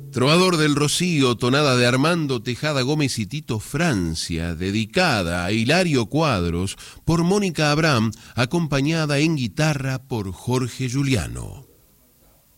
Trovador del Rocío, tonada de Armando Tejada Gómez y Tito Francia, dedicada a Hilario Cuadros por Mónica Abraham, acompañada en guitarra por Jorge Giuliano.